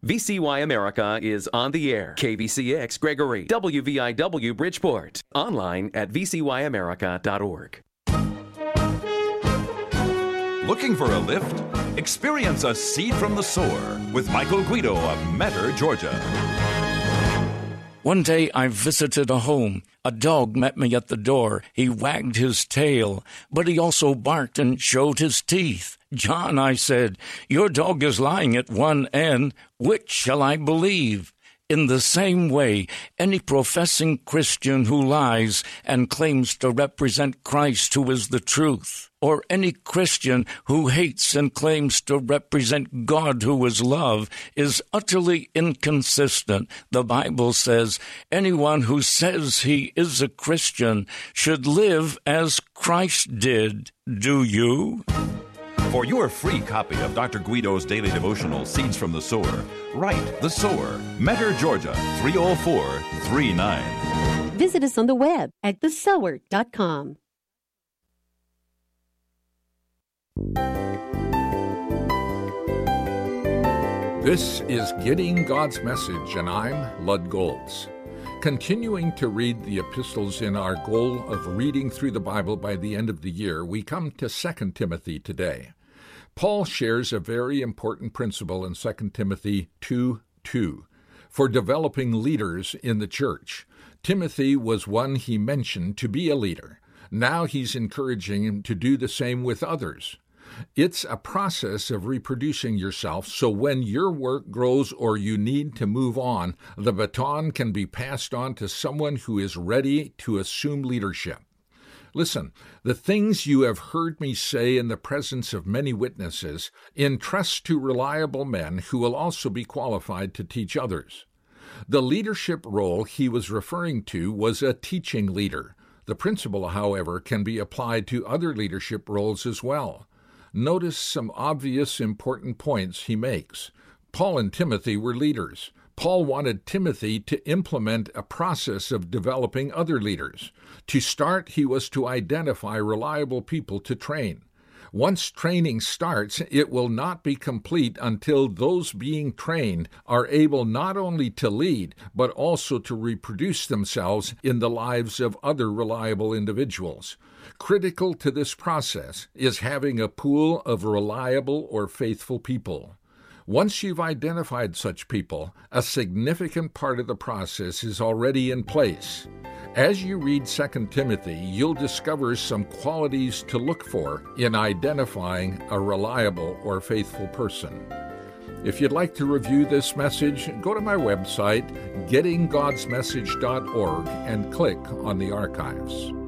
VCY America is on the air. KVCX Gregory, WVIW Bridgeport. Online at vcyamerica.org. Looking for a lift? Experience a seed from the sower with Michael Guido of Metter, Georgia. One day I visited a home. A dog met me at the door. He wagged his tail, but he also barked and showed his teeth. "John," I said, "your dog is lying at one end. Which shall I believe?" In the same way, any professing Christian who lies and claims to represent Christ, who is the truth, or any Christian who hates and claims to represent God, who is love, is utterly inconsistent. The Bible says anyone who says he is a Christian should live as Christ did. Do you? For your free copy of Dr. Guido's daily devotional, Seeds from the Sower, write The Sower, Metter, Georgia, 30439. Visit us on the web at thesower.com. This is Getting God's Message, and I'm Lud Golds. Continuing to read the epistles in our goal of reading through the Bible by the end of the year, we come to 2 Timothy today. Paul shares a very important principle in 2 Timothy 2:2 for developing leaders in the church. Timothy was one he mentioned to be a leader. Now he's encouraging him to do the same with others. It's a process of reproducing yourself, so when your work grows or you need to move on, the baton can be passed on to someone who is ready to assume leadership. Listen, the things you have heard me say in the presence of many witnesses, entrust to reliable men who will also be qualified to teach others. The leadership role he was referring to was a teaching leader. The principle, however, can be applied to other leadership roles as well. Notice some obvious important points he makes. Paul and Timothy were leaders. Paul wanted Timothy to implement a process of developing other leaders. To start, he was to identify reliable people to train. Once training starts, it will not be complete until those being trained are able not only to lead, but also to reproduce themselves in the lives of other reliable individuals. Critical to this process is having a pool of reliable or faithful people. Once you've identified such people, a significant part of the process is already in place. As you read 2 Timothy, you'll discover some qualities to look for in identifying a reliable or faithful person. If you'd like to review this message, go to my website, gettinggodsmessage.org, and click on the archives.